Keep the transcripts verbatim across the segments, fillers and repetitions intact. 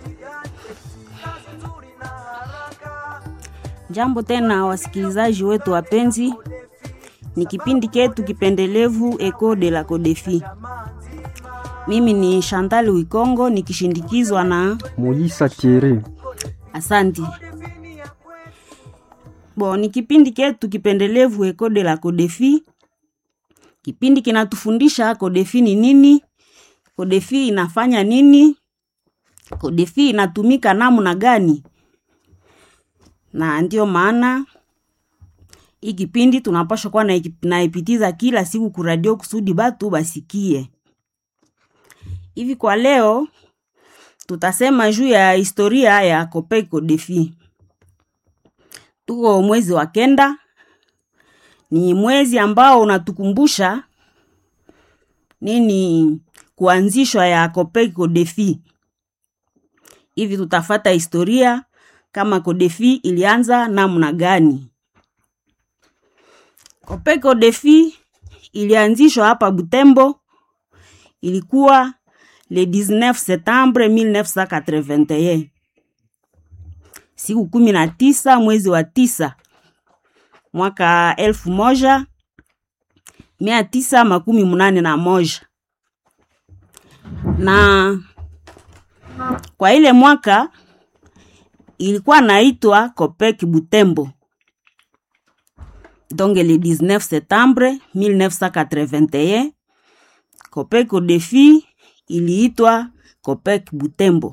Jambo tena wasikilizaji wetu wapenzi, ni kipindi ketu kipendelevu Eco de la Codefi. Mimi ni Chantal Wikongo nikishindikizwa na Moisa Thierry. Asante. Bo, ni kipindi ketu kipendelevu Eco de la Codefi. Kipindi kinatufundisha Codefi ni nini, Codefi inafanya nini, Codefi inatumika namna gani. Na ndio maana hii kipindi tunapaswa kuwa naipitiza kila siku ku radio kusudi batu basikie. Hivi kwa leo tutasema juu ya historia ya Copec Codefi. Tuko mwezi wa kenda, ni mwezi ambao unatukumbusha nini kuanzishwa ya Copec Codefi. Hivi tutafata historia kama Codefi ilianza namna gani. Copec Codefi ilianzishwa hapa Butembo, ilikuwa le dix-neuf septembre mille neuf cent quatre-vingt-un. Siku kumi na tisa mwezi wa tisa mwaka elfu moja mia tisa makumi munane na moja. Na kwa ile mwaka ilikuwa naitwa Copec Butembo. Donc le dix-neuf septembre mille neuf cent quatre-vingt-un, Copec Codefi iliitwa Copec Butembo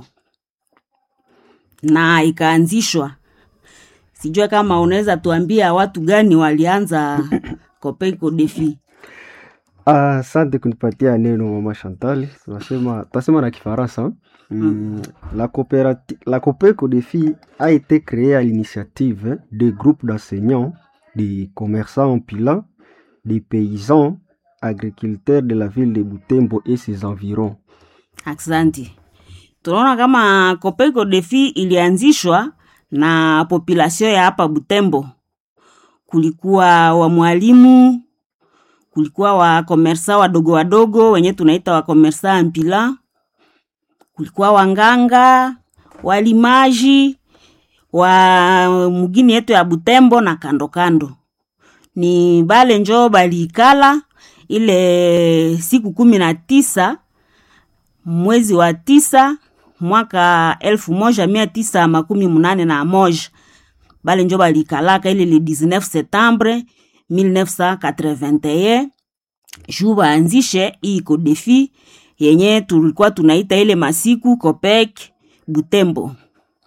na ikaanzishwa. Sijua kama unaweza tuambia watu gani walianza Copec Codefi. Ah, asante kunipatia neno mama Chantal. Tunasema tunasema na Kifaransa. Mm. La coopérative la Copec Codefi a été créée à l'initiative de groupes d'enseignants, des commerçants ambulants, des paysans, agriculteurs de la ville de Butembo et ses environs. Asante. Tunaona kama Copec Codefi ilianzishwa na population ya hapa Butembo. Kulikuwa wa mwalimu, kulikuwa wa komersa wadogo wadogo wenye tunaita wa komersa ambulants, kulikuwa wanganga, walimaji wa mugini yetu ya Butembo na kando kando. Ni bale njo balikala ile siku kumi na tisa mwezi wa tisa mwaka elfu moja mia tisa makumi munane na moja. Bale njo balikalaka ile le dix-neuf septembre mille neuf cent quatre-vingt-un. Juba anzishe hii Codefi yenye tulikuwa tunaita ile masiku Copec Butembo.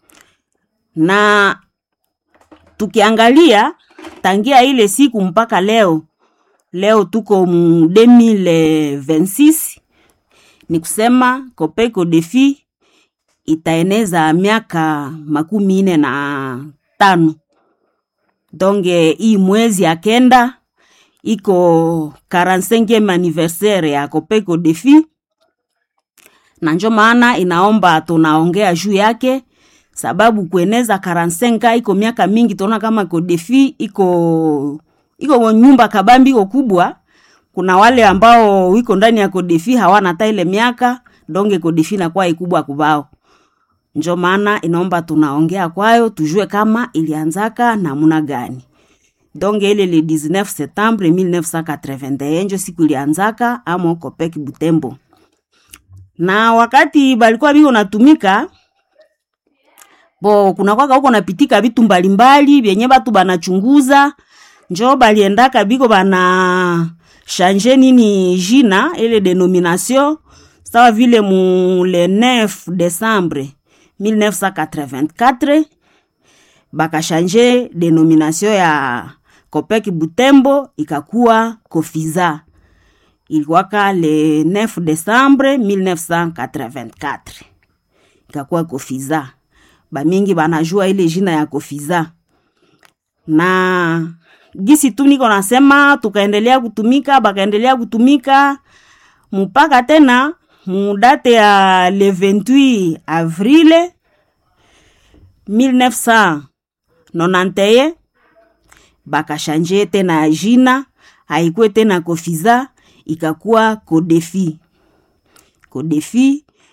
Na tukiangalia tangia ile siku mpaka leo, leo tuko mu deux mille vingt-six, ni kusema Copec Codefi itaeneza miaka makumi nne na tano. Donge hii mwezi ya kenda iko quarante-cinquième anniversaire ya Copec Codefi. Na njo maana inaomba tunaongea juu yake, sababu kueneza quarante-cinq iko miaka mingi. Tunaona kama Codefi iko iko nyumba kabambi iko kubwa. Kuna wale ambao wiko ndani ya Codefi hawana hata ile miaka, donge Codefi na kwa ikubwa kubao. Njo maana inaomba tunaongea kwayo tujue kama ilianzaka namna gani. Donge ile le dix-neuf septembre mille neuf cent quatre-vingt-un njo siku ilianzaka amo Copec Butembo. Na wakati balikuwa biko natumika, bo kuna kwaka huko napitika vitu mbalimbali vyenye batu banachunguza, njo baliendaka biko bana changer nini jina ile denomination. Sawa vile mu le neuf décembre mille neuf cent quatre-vingt-quatre baka changer denomination ya Copec Butembo ikakuwa Cofiza. Ilikuwa le neuf décembre mille neuf cent quatre-vingt-quatre. Ikakuwa Cofiza. Ba mingi banajua ile jina ya Cofiza. Na gisi tu niko nasema tukaendelea kutumika, bakaendelea kutumika mpaka tena mu date ya le vingt-huit avril mille neuf cent quatre-vingt-un baka changer tena jina, haikuwa tena Cofiza, ikakuwa Codefi. Codefi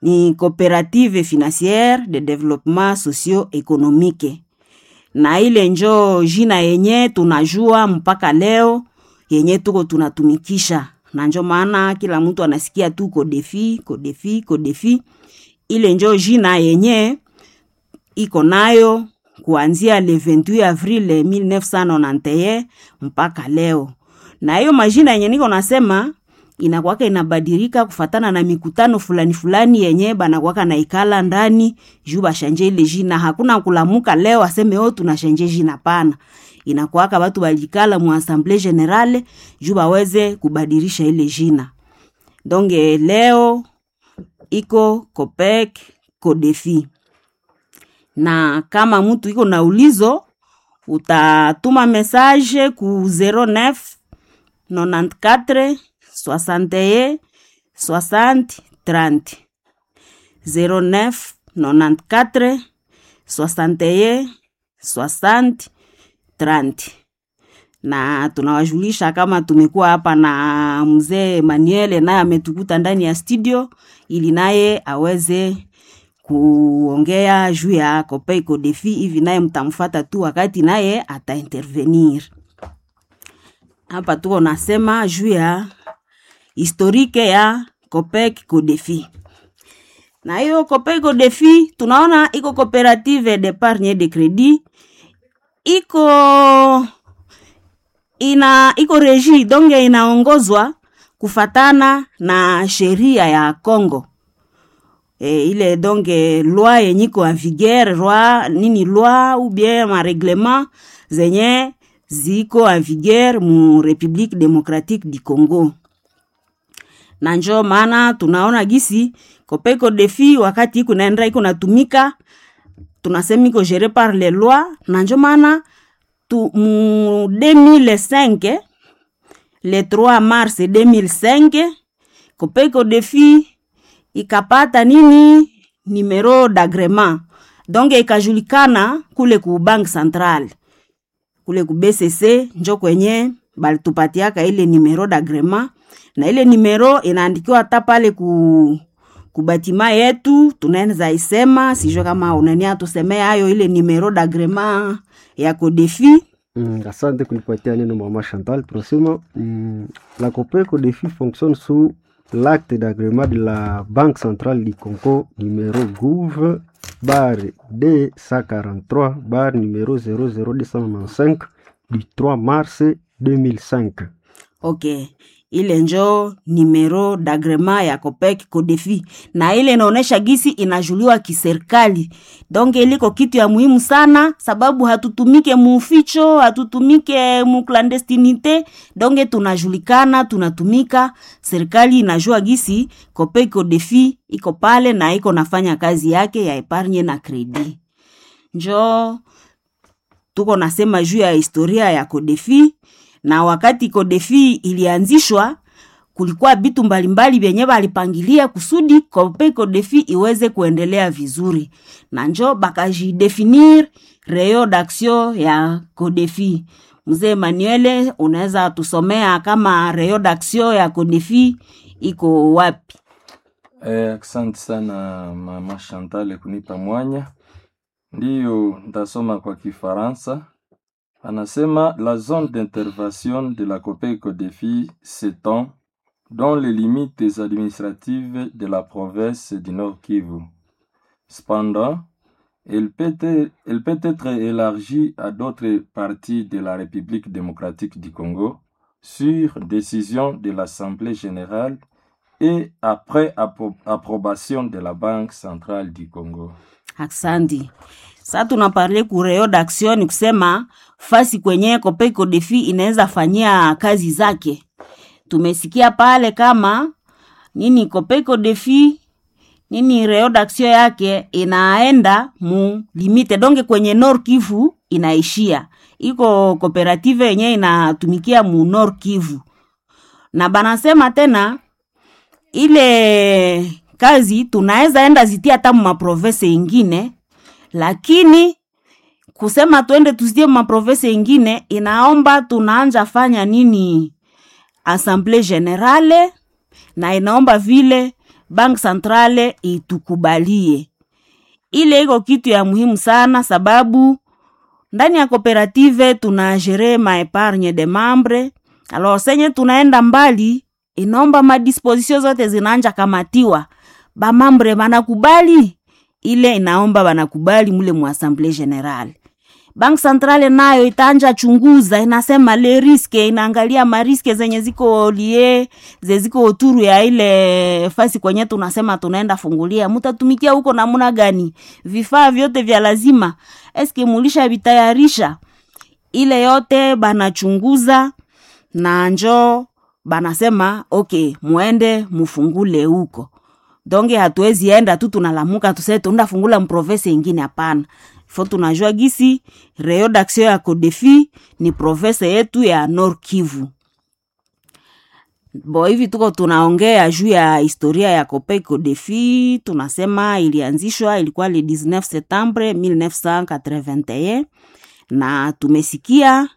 ni coopérative financière de développement socio-économique. Na ile njo jina yenye tunajua mpaka leo yenye tuko tunatumikisha. Na njo maana kila mtu anasikia tu Codefi, Codefi, Codefi. Ile njo jina yenye iko nayo kuanzia le vingt-huit avril mille neuf cent quatre-vingt-onze mpaka leo. Na hiyo majina yenye niko nasema inakuwaka inabadilika kufatana na mikutano fulani fulani yenye banakuwaka na ikala ndani juu bashanje ile jina. Hakuna kulamuka leo aseme oh tunashanje jina, pana. Inakuwaka watu balikala mu assemblée générale juu baweze kubadilisha ile jina. Donc leo iko Copec Codefi. Na kama mtu iko na ulizo utatuma message ku zero neuf quatre soixante et un soixante trente zero neuf quatre soixante et un soixante trente. Na tunawajulisha kama tumekuwa hapa na mzee Emmanuel naye ametukuta ndani ya studio ili naye aweze kuongea juu ya Copec Codefi, hivi naye mtamfuata tu wakati naye ataintervenir. Hapa tuko nasema juu ya historike ya Copec Codefi. Na hiyo Copec Codefi tunaona iko coopérative d'épargne de crédit, iko ina iko regie, donge inaongozwa kufatana na sheria ya Congo. E, ile donge loi yenyiko en vigueur, loi nini loi ou bien ma règlement zenye ziko en vigueur mu République démocratique du Congo. Na njo maana tunaona gisi Copec Codefi wakati iko naenda iko natumika tunasema iko géré par les lois. Na njo maana tu mu deux mille cinq le trois mars deux mille cinq Copec Codefi ikapata nini numero d'agrément, donc ikajulikana kule ku Banque Centrale, kule ku B C C njo kwenye balitupatiaka ile numero d'agrément. Na ile numero inaandikiwa hata pale ku kubatima yetu, tunaanza isema sijui kama unania tusemea hayo ile numero d'agrément ya Codefi. Mm, asante kunipatia neno mama Chantal. Tunasema mm, la Copec Codefi fonctionne sous l'acte d'agrément de la Banque Centrale du Congo numéro Gouv barre deux cent quarante-trois barre numéro zéro zéro deux cent quatre-vingt-quinze du trois mars deux mille cinq. Ok, ile njo numero d'agrément ya Copec Codefi. Na ile inaonesha gisi inajuliwa kiserikali. Donc iliko kitu ya muhimu sana sababu hatutumike muficho, hatutumike mu clandestinite. Donc tunajulikana, tunatumika, serikali inajua gisi Copec Codefi iko pale na iko nafanya kazi yake ya epargne na kredi. Njo tuko nasema juu ya historia ya Codefi. Na wakati Codefi ilianzishwa kulikuwa bitu mbalimbali vyenye balipangilia kusudi Copec Codefi iweze kuendelea vizuri. Na njo bakajidefinir rayon d'action ya Codefi. Mzee Emmanuel unaweza tusomea kama rayon d'action ya Codefi iko wapi? Eh, asante sana mama Chantal kunipa mwanya. Ndiyo ndasoma kwa Kifaransa. Anasema la zone d'intervention de la Copec Codefi s'étend dans les limites administratives de la province du Nord Kivu. Cependant, elle peut être, elle peut être élargie à d'autres parties de la République démocratique du Congo sur décision de l'Assemblée générale et après appro- approbation de la Banque centrale du Congo. Aksandi. Sasa tunaparle ku rayon d'action ni kusema fasi kwenye Copec Codefi inaweza fanyia kazi zake. Tumesikia pale kama nini Copec Codefi nini rayon d'action yake inaenda mu limite donge kwenye Nord Kivu inaishia. Iko cooperative yenye inatumikia mu Nord Kivu. Na banasema tena ile kazi tunaweza enda zitia hata mu province ingine, lakini kusema tuende tuzitie mu province ingine inaomba tunaanza fanya nini Assemblée Générale, na inaomba vile bank centrale itukubalie. Ile iko kitu ya muhimu sana, sababu ndani ya kooperative tunajere ma epargne de membre. Alors senye tunaenda mbali, inomba ma disposition zote zinaanja kamatiwa. Ba membre banakubali, ile inaomba banakubali mule mu assemblée générale. Bank centrale nayo itaanja chunguza, inasema le riske, inaangalia ma riske zenye ziko lie, zeziko oturu ya ile fasi kwenye tunasema tunaenda fungulia. Mutatumikia huko namna gani? Vifaa vyote vya lazima, eske mulisha vitayarisha? Ile yote banachunguza na njo banasema okay, muende mufungule huko. Donge hatuwezi enda tu tunalamuka tuseme tunaenda fungula mprovince nyingine, hapana. Fo tunajua gisi Réunion d'action ya Codefi ni province yetu ya Nord Kivu. Bo hivi tuko tunaongea juu ya historia ya Copec Codefi, tunasema ilianzishwa ilikuwa le dix-neuf septembre mille neuf cent quatre-vingt-un, na tumesikia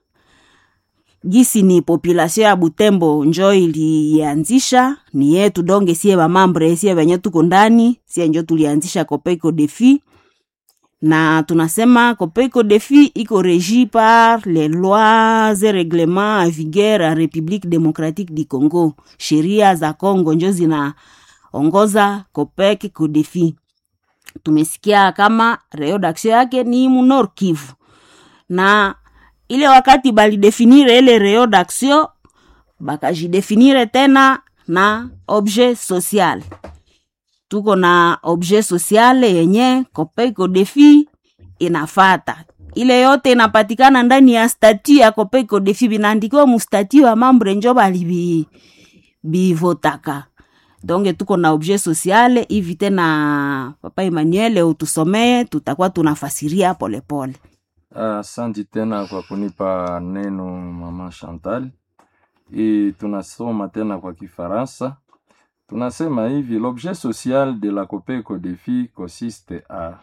gisi ni population ya Butembo njo ilianzisha, ni yetu donge sie ba membre sie wenye tuko ndani, sie njo tulianzisha Copec Codefi. Na tunasema Copec Codefi iko régi par les lois et règlements en vigueur en République démocratique du Congo. Sheria za Congo njo zina ongoza Copec Codefi. Tumesikia kama Réunion d'action yake ni mu Nord Kivu. Na ile wakati bali definire ile Réunion d'action, bakajidefinire tena na objet social. Tuko na objet social yenye Copec Codefi inafata. Ile yote inapatikana ndani ya statut ya Copec Codefi, binaandikiwa mu statut wa membre njo bali bi bivotaka. Donc tuko na objet social hivi tena Papa Emmanuel utusomee, tutakuwa tunafasiria pole pole. Asante uh, tena kwa kunipa neno Mama Chantal. E tunasoma tena kwa Kifaransa. Tunasema hivi, l'objet social de la Copec Codefi consiste à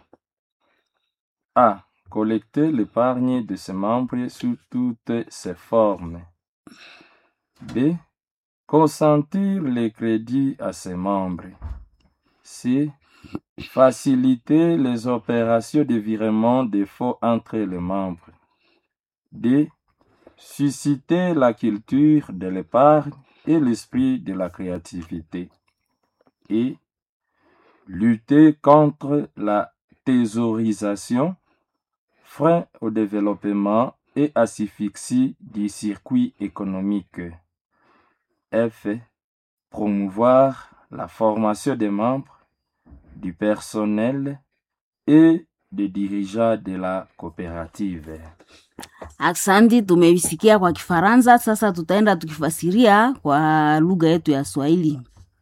A. Collecter l'épargne de ses membres sous toutes ses formes. B. Consentir les crédits à ses membres. C. Faciliter les opérations de virement de fonds entre les membres. D. Susciter la culture de l'épargne et l'esprit de la créativité. Et lutter contre la thésaurisation, frein au développement et asphyxie du circuit économique. F. Promouvoir la formation des membres, du personnel et des dirigeants de la coopérative. Aksanti, tumevisikia kwa Kifaransa, sasa tutaenda tukifasiria kwa lugha yetu ya Swahili.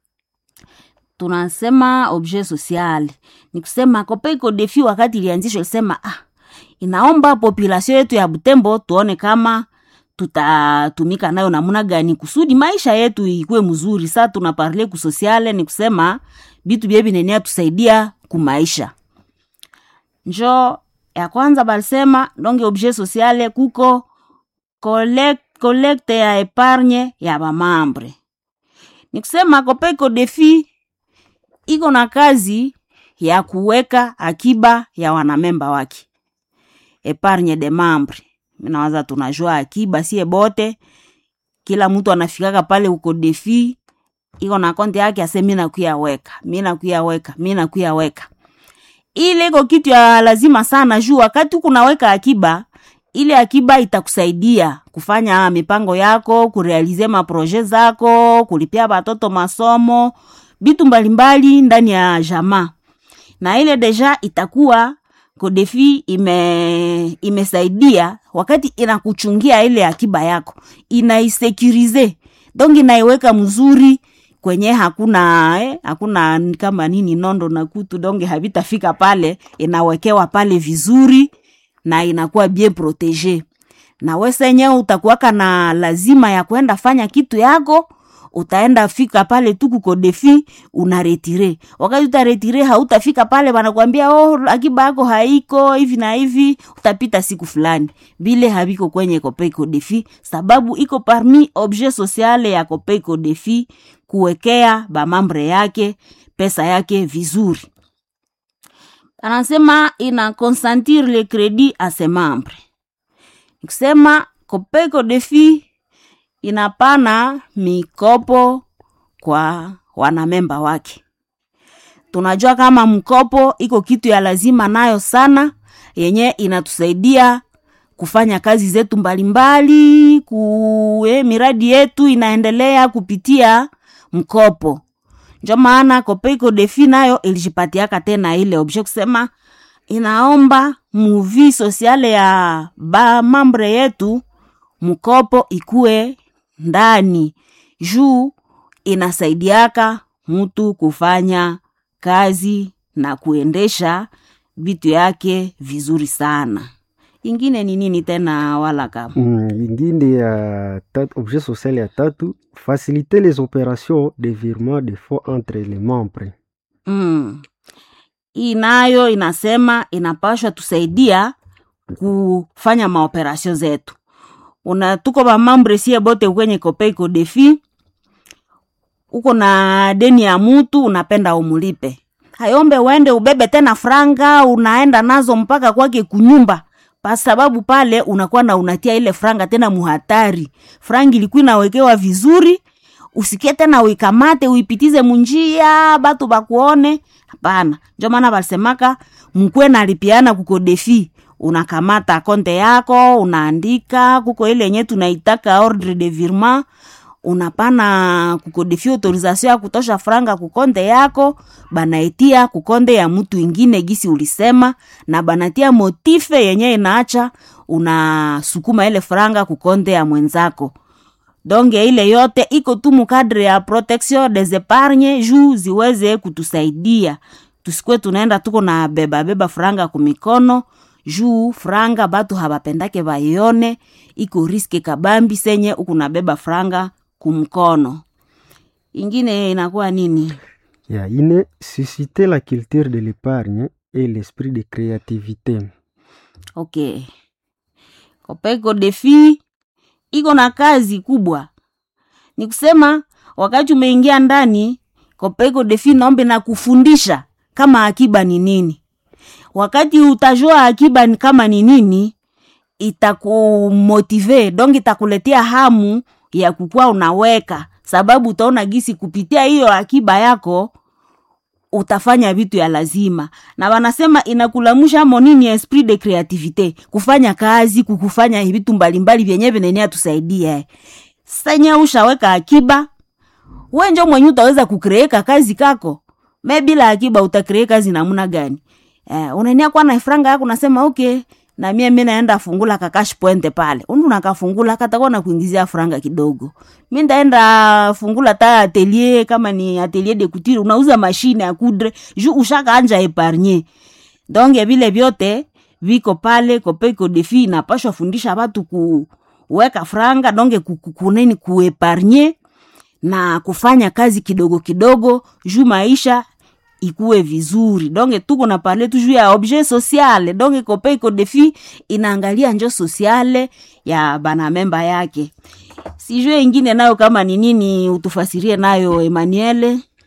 Tunasema objet social. Ni kusema Copec Codefi wakati ilianzishwa ilisema ah, inaomba population yetu ya Butembo tuone kama tutatumika nayo namna gani kusudi maisha yetu ikuwe mzuri. Sasa tunaparle ku sociale, ni kusema bitu biebi nenea tusaidia kumaisha. Njo ya kwanza balisema donge objet sociale kuko collect collecte ya epargne ya ba membre. Ni kusema Copec Codefi iko na kazi ya kuweka akiba ya wanamemba wake. Epargne de membre. Minawaza tunajua akiba sie bote, kila mtu anafikaka pale uko Defi iko na konti yake ase mimi nakuya weka, mimi nakuya weka, mimi nakuya weka. Ile iko kitu ya lazima sana juu wakati kunaweka akiba, ile akiba itakusaidia kufanya mipango yako, kurealize ma projet zako, kulipia watoto masomo, bitu mbalimbali ndani ya jamaa. Na ile deja itakuwa Codefi ime imesaidia wakati inakuchungia ile akiba yako, inaisecurize. Donc inaiweka mzuri kwenye hakuna eh, hakuna kama nini nondo na kutu, donge havitafika pale, inawekewa pale vizuri na inakuwa bien protégé. Na wewe senyewe utakuwa na lazima ya kwenda fanya kitu yako, utaenda fika pale tu kuko Defi unaretire. Wakati utaretire hautafika pale wanakuambia oh akiba yako haiko hivi na hivi, utapita siku fulani. Bile habiko kwenye Copec Defi sababu iko parmi objet sociale ya Copec Defi kuwekea bamambre yake pesa yake vizuri. Anasema ina consentir le crédit à ses membres. Kusema Copeco Defi inapana mikopo kwa wanamemba wake. Tunajua kama mkopo iko kitu ya lazima nayo sana, yenye inatusaidia kufanya kazi zetu mbalimbali, ku eh, miradi yetu inaendelea kupitia mkopo. Ndio maana Copeco Defi nayo ilijipatiaka tena ile objet kusema inaomba muvi sociale ya ba mambre yetu mkopo ikue ndani, juu inasaidiaka mtu kufanya kazi na kuendesha vitu yake vizuri sana. Ingine ni nini tena wala kama? Mm, ingine ya tatu, objet social ya tatu, faciliter les opérations de virement de fonds entre les membres. Mm. Inayo inasema inapashwa tusaidia kufanya maoperasyon zetu. Una tuko ba mambre sie bote kwenye Copeco Defi, uko na deni ya mtu unapenda umulipe. Hayombe uende ubebe tena franga unaenda nazo mpaka kwake kunyumba. Pa sababu pale unakuwa na unatia ile franga tena muhatari. Frangi ilikuwa inawekewa vizuri, usikie tena uikamate uipitize munjia batu bakuone. Hapana. Ndio maana walisemaka mkwe na lipiana kuko Defi. Unakamata konte yako, unaandika kuko ile yenye tunaitaka ordre de virement, unapana kuko Defi autorisation ya kutosha franga kukonde yako, banaitia kukonde ya mtu ingine gisi ulisema, na banatia motife yenye inaacha unasukuma ile franga kukonde ya mwenzako. Donge ile yote iko tu mukadre ya protection des épargnes juu ziweze kutusaidia. Tusikwe tunaenda tuko na beba beba franga kumikono, juu franga batu habapendake baione, iko riske kabambi senye uko na beba franga kumkono. Ingine inakuwa nini? Ya ine susciter la culture de l'épargne et l'esprit de créativité. Okay. Copeco Defi iko na kazi kubwa. Ni kusema wakati umeingia ndani Copeco Defi naombe na kufundisha kama akiba ni nini. Wakati utajua akiba ni kama ni nini, itakumotive, dongi itakuletea hamu ya kukua unaweka, sababu utaona gisi kupitia hiyo akiba yako utafanya vitu ya lazima. Na wanasema inakulamusha monini ya esprit de creativite, kufanya kazi, kukufanya vitu mbalimbali vyenye venenea tusaidia. Sanya ushaweka akiba, wewe ndio mwenye utaweza kukreeka kazi kako. Maybe la akiba utakreeka kazi namna gani? Eh, unania kwa na franga yako unasema okay, na mimi mimi naenda fungula ka cash point pale. Undu nakafungula katakuwa na kuingizia franga kidogo. Mimi ndaenda fungula ta atelier kama ni atelier de couture, unauza mashine ya kudre, ju ushaka anja epargne. Donc vile vyote viko pale Copeco Defi inapaswa fundisha watu kuweka franga, donc kukuneni kuepargne na kufanya kazi kidogo kidogo ju maisha ikuwe vizuri. Donge tuko na parle toujours ya objet social. Donge Copeco Defi inaangalia njo sociale ya bana memba yake. Sijue ingine nayo kama ni nini utufasirie nayo Emmanuel.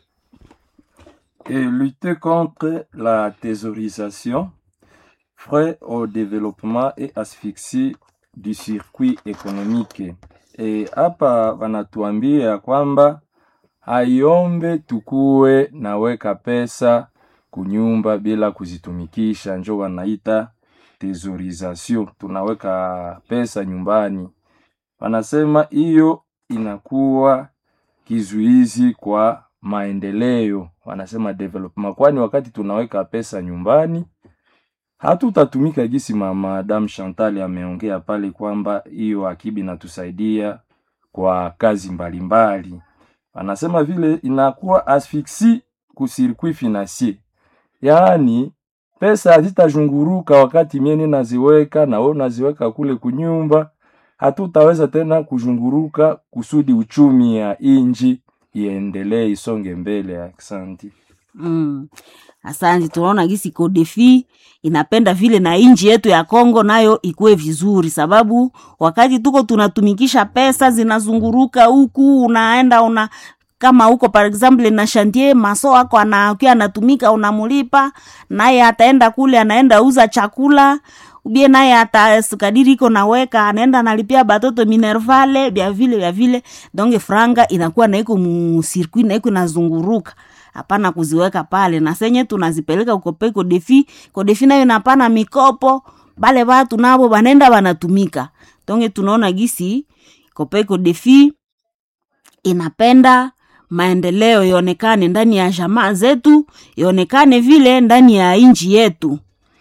Et lutter contre la thésaurisation, frais au développement et asphyxie du circuit économique. Et hapa wanatuambia kwamba hayombe tukue naweka pesa kunyumba bila kuzitumikisha, njo wanaita thésaurisation. Tunaweka pesa nyumbani. Wanasema hiyo inakuwa kizuizi kwa maendeleo. Wanasema development, kwani wakati tunaweka pesa nyumbani hatutatumika gisi mama Madame Chantal ameongea pale kwamba hiyo akiba inatusaidia kwa kazi mbalimbali. Anasema vile inakuwa asphyxie ku circuit financier. Yaani pesa hazitajunguruka wakati mimi naziweka na wewe unaziweka kule kunyumba, hatutaweza tena kujunguruka kusudi uchumi ya inji iendelee isonge mbele. Asante. Mm. Asante, tunaona gisi Codefi inapenda vile na inji yetu ya Kongo nayo ikue vizuri, sababu wakati tuko tunatumikisha pesa zinazunguruka huku, unaenda una kama uko par example na chantier maso wako anakuwa anatumika unamulipa, naye ataenda kule anaenda uza chakula, ubie naye hata kadiri iko naweka anaenda analipia batoto minervale bia vile bia vile. Donc franga inakuwa na iko mu circuit na iko nazunguruka, hapana kuziweka pale. Na senye tunazipeleka uko pe Codefi, Codefi nayo inapana mikopo, bale watu nabo banenda banatumika. Donc tunaona gisi Cope Codefi inapenda maendeleo yonekane ndani ya jamaa zetu, yonekane vile ndani ya inji yetu.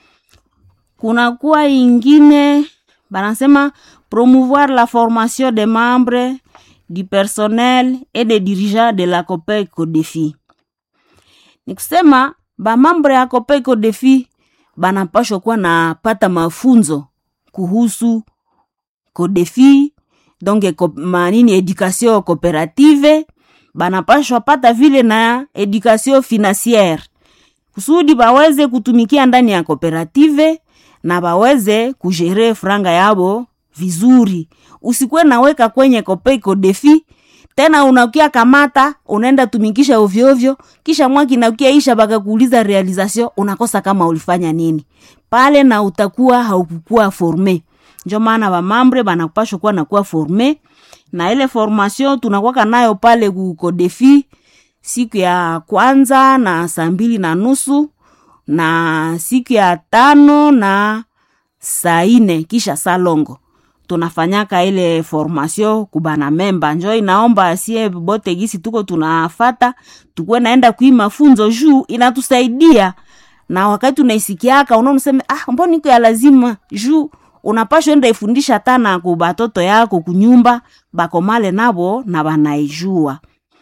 Kuna kuwa ingine banasema promouvoir la formation des membres, du personnel et des dirigeants de la Cope Codefi. Nikusema ba membre ya Cope Codefi banapaswa kuwa na pata mafunzo kuhusu Codefi, donc manini education coopérative, banapaswa pata vile na education financière kusudi baweze kutumikia ndani ya coopérative na baweze kujere franga yabo vizuri. Usikwe naweka kwenye Cope Codefi tena unakia kamata unaenda tumikisha ovyo ovyo, kisha mwaki na ukia isha baka kuuliza realisation, unakosa kama ulifanya nini pale na utakuwa haukukua formé. Ndio maana ba membre banapaswa kuwa na kuwa formé, na ile formation tunakuwa nayo pale ku Codefi siku ya kwanza na saa mbili na nusu na siku ya tano na saa ine kisha salongo. Tunafanyaka ile formation kubana memba. Njoo inaomba asie bote gisi tuko tunafata tukwe naenda kui mafunzo juu inatusaidia, na wakati unaisikiaka unaonusema ah mbona niko ya lazima juu unapaswa enda ifundisha tana ku batoto yako kunyumba bakomale nabo na banaijua.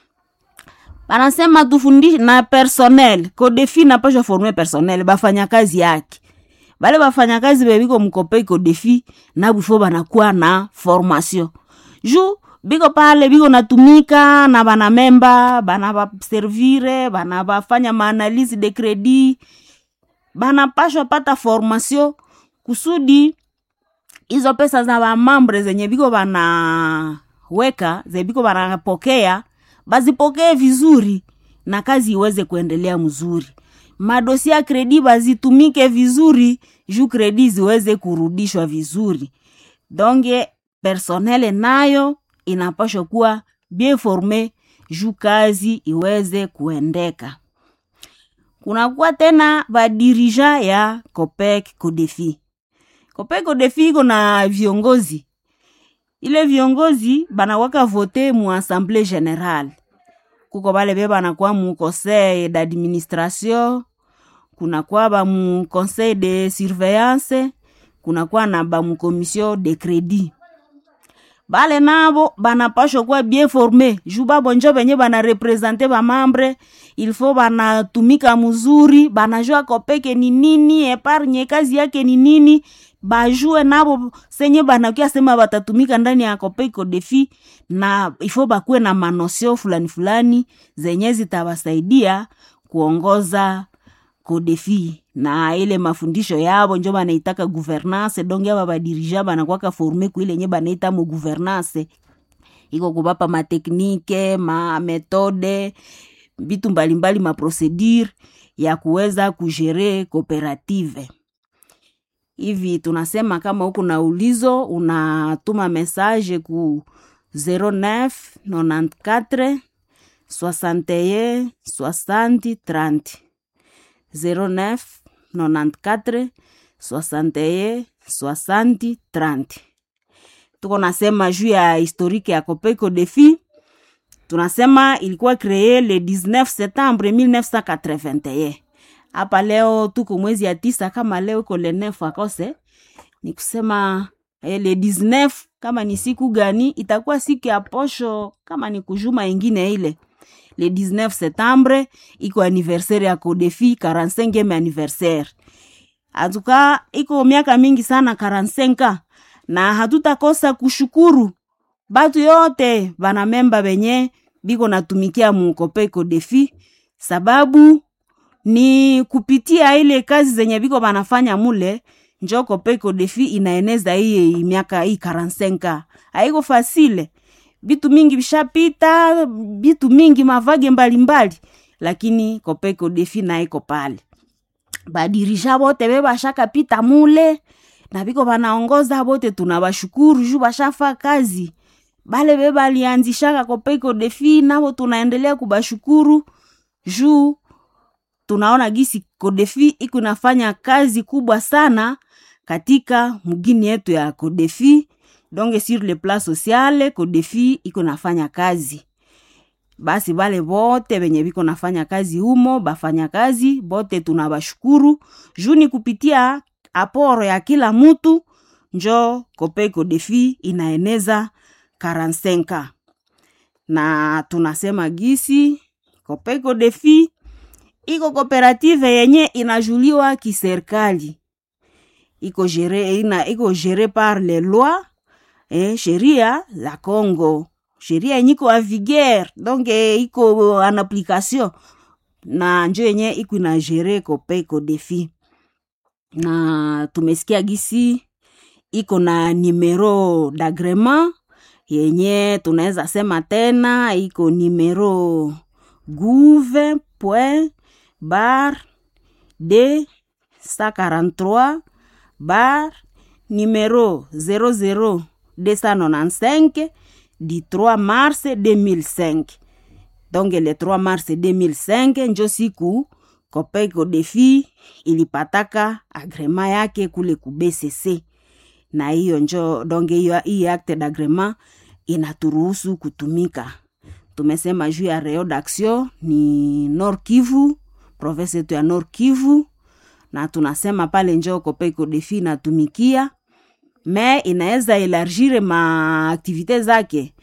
Banasema tufundishe na personnel. Codefi napaswa former personnel bafanya kazi yake. Bale bafanya kazi bebiko mkope Codefi na bifo banakuwa na formation. Ju biko pale biko natumika na bana memba, bana ba servire, bana bafanya ma analyse de crédit. Bana paswa pata formation kusudi hizo pesa za ba membre zenye biko bana weka, ze biko bana pokea, bazipokee vizuri na kazi iweze kuendelea mzuri. Madosia ya kredi bazitumike vizuri, juu kredi ziweze kurudishwa vizuri. Donge personnel nayo inapaswa kuwa bien formé, juu kazi iweze kuendeka. Kuna kuwa tena ba dirija ya Cope Codefi. Cope Codefi iko na viongozi. Ile viongozi banawaka vote mu assemblée générale. Kuko bale beba na kwa mu conseil d'administration, kuna kwa ba mu conseil de surveillance, kuna kwa na ba mu commission de crédit. Bale nabo banapaswa kwa bien formé, juba bonjo benye bana représenter ba membre, il faut bana tumika mzuri, banajua kopeke ni nini, epargne kazi yake ni nini, bajue nabo senye banakia sema batatumika ndani ya Cope Codefi, na ifo bakue na manosio fulani fulani zenye zitabasaidia kuongoza Codefi. Na ile mafundisho yabo njo banaitaka gouvernance, donc yaba badirija banakuwa formé ku ile nye banaita mo gouvernance. Iko kubapa ma technique, ma méthode, vitu mbalimbali, ma procédure ya kuweza kujere coopérative. Hivi tunasema kama huko na ulizo unatuma message ku zero neuf quatre soixante et un soixante trente zero neuf quatre soixante et un soixante trente. Tuko nasema juu ya historique ya Cope Codefi. Tunasema ilikuwa créé le dix-neuf septembre mille neuf cent quatre-vingt-un. Hapa leo tuko mwezi ya tisa, kama leo iko le neuf akose. Ni kusema eh, le dix-neuf kama ni siku gani, itakuwa siku ya posho kama ni kujuma ingine ile. Le dix-neuf septembre iko anniversaire ya Codefi, quarante-cinquième anniversaire. Atuka iko miaka mingi sana quarante-cinq, na hatutakosa kushukuru batu yote bana memba benye biko natumikia mu Cope Codefi, sababu ni kupitia ile kazi zenye biko banafanya mule njo Cope Codefi inaeneza hii miaka hii quarante-cinq. Haiko fasile. bitu mingi bishapita, bitu mingi mavage mbalimbali, lakini Copec Defi na iko pale. Badirija bote beba shaka pita mule na biko banaongoza bote, tunabashukuru juu bashafa kazi. Bale beba alianzishaka Copec Defi nabo tunaendelea kubashukuru juu tunaona gisi Codefi iko nafanya kazi kubwa sana katika mugini yetu ya Codefi. Donc sur le plan social Codefi iko nafanya kazi. Basi bale bote benye biko nafanya kazi humo, bafanya kazi bote tunabashukuru juu ni kupitia aporo ya kila mtu njo Copec Defi inaeneza arobaini na tano. Na tunasema gisi Copec Defi iko kooperative yenye inajuliwa kiserikali. Iko gere ina iko gere par les lois eh sheria la Congo. Sheria nyiko a vigueur, donc eh, iko en application. Na njo yenye iko na gere Copec Defi. Na tumesikia gisi iko na numero d'agrément yenye tunaweza sema tena iko numero gouv point bar D cent quarante-trois bar numéro zéro zéro deux cent quatre-vingt-quinze du trois mars deux mille cinq. Donc le trois mars deux mille cinq njo siku Copec Defi ilipataka agrema yake kule ku B C C. Na hiyo njo donc hiyo hii acte d'agrément inaturuhusu kutumika. Tumesema juu ya reo d'action ni Nord Kivu, province yetu ya Nord Kivu, na tunasema pale njo Copec Defi natumikia, me inaweza elargire ma activite zake.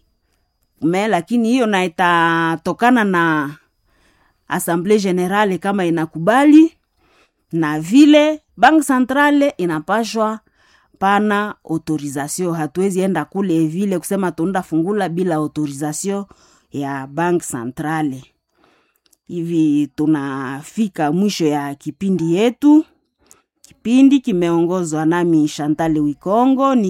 Me lakini hiyo na itatokana na Assemblée Générale kama inakubali, na vile Banque Centrale inapashwa pana autorisation. Hatuwezi enda kule vile kusema tuunda fungula bila autorisation ya Banque Centrale. Hivi tunafika mwisho ya kipindi yetu. Kipindi kimeongozwa nami Chantal Wikongo. Ni